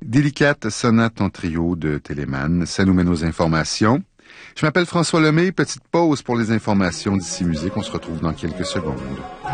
Délicate sonate en trio de Téléman, ça nous mène aux informations. Je m'appelle François Lemay, petite pause pour les informations d'ici musique, on se retrouve dans quelques secondes.